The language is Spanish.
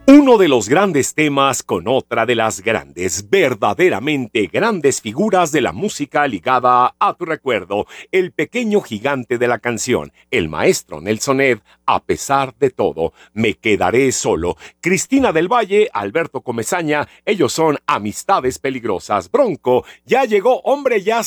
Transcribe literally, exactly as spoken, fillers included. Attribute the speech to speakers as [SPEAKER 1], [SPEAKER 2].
[SPEAKER 1] Uno de los grandes temas con otra de las grandes, verdaderamente grandes figuras de la música ligada a tu recuerdo, el pequeño gigante de la canción, el maestro Nelson Ed, a pesar de todo, me quedaré solo. Cristina del Valle, Alberto Comezaña, ellos son Amistades Peligrosas. Bronco, ya llegó, hombre, ya